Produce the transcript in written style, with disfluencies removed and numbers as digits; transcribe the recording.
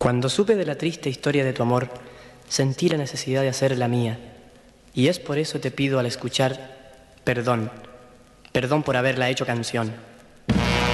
Cuando supe de la triste historia de tu amor, sentí la necesidad de hacer la mía, y es por eso te pido al escuchar perdón, perdón por haberla hecho canción.